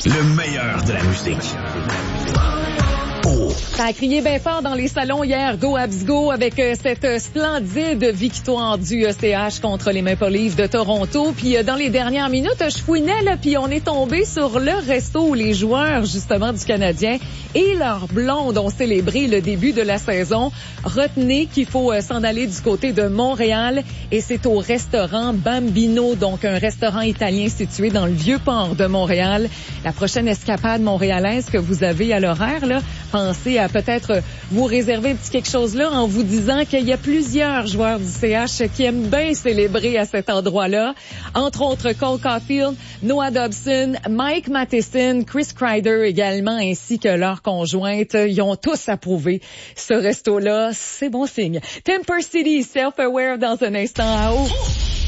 Le meilleur de la musique. Ça a crié bien fort dans les salons hier, Go Habs Go, avec cette splendide victoire du ECH contre les Maple Leafs de Toronto. Puis dans les dernières minutes, je fouinais, là, puis on est tombé sur le resto où les joueurs, justement, du Canadien et leurs blondes ont célébré le début de la saison. Retenez qu'il faut s'en aller du côté de Montréal et c'est au restaurant Bambino, donc un restaurant italien situé dans le Vieux-Port de Montréal. La prochaine escapade montréalaise que vous avez à l'horaire, là, pensez à peut-être vous réserver un petit quelque chose là en vous disant qu'il y a plusieurs joueurs du CH qui aiment bien célébrer à cet endroit-là. Entre autres, Cole Caulfield, Noah Dobson, Mike Matheson, Chris Kreider également, ainsi que leur conjointe. Ils ont tous approuvé ce resto-là. C'est bon signe. Temper City, Self-Aware dans un instant à haut.